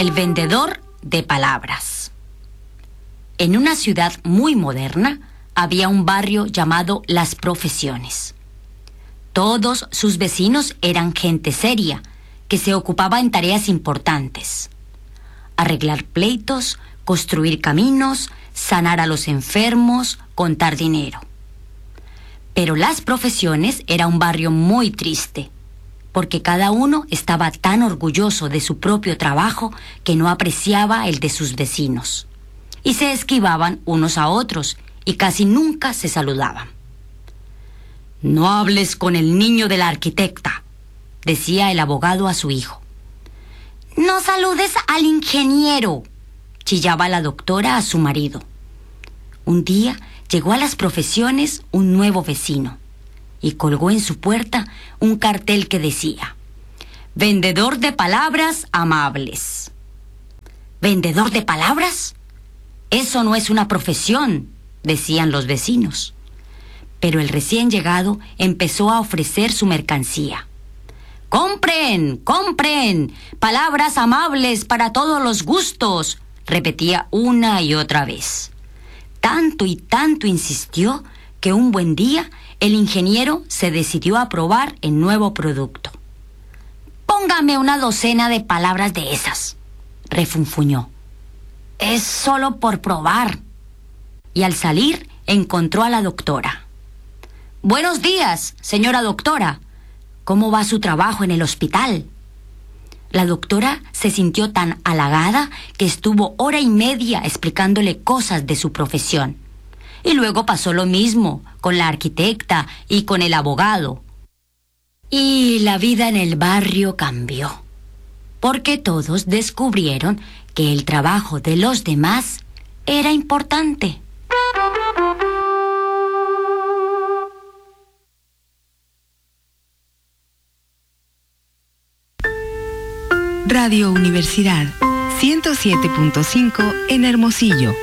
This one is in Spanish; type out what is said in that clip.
El vendedor de palabras. En una ciudad muy moderna había un barrio llamado Las Profesiones. Todos sus vecinos eran gente seria que se ocupaba en tareas importantes: arreglar pleitos, construir caminos, sanar a los enfermos, contar dinero. Pero Las Profesiones era un barrio muy triste, porque cada uno estaba tan orgulloso de su propio trabajo que no apreciaba el de sus vecinos, y se esquivaban unos a otros y casi nunca se saludaban. «No hables con el niño de la arquitecta», decía el abogado a su hijo. «No saludes al ingeniero», chillaba la doctora a su marido. Un día llegó a Las Profesiones un nuevo vecino y colgó en su puerta un cartel que decía: «Vendedor de palabras amables». «¿Vendedor de palabras? Eso no es una profesión», decían los vecinos. Pero el recién llegado empezó a ofrecer su mercancía. «¡Compren, compren! Palabras amables para todos los gustos», repetía una y otra vez. Tanto y tanto insistió que un buen día el ingeniero se decidió a probar el nuevo producto. «Póngame una docena de palabras de esas», refunfuñó. «Es solo por probar». Y al salir encontró a la doctora. «Buenos días, señora doctora. ¿Cómo va su trabajo en el hospital?». La doctora se sintió tan halagada que estuvo hora y media explicándole cosas de su profesión. Y luego pasó lo mismo con la arquitecta y con el abogado. Y la vida en el barrio cambió, porque todos descubrieron que el trabajo de los demás era importante. Radio Universidad 107.5 en Hermosillo.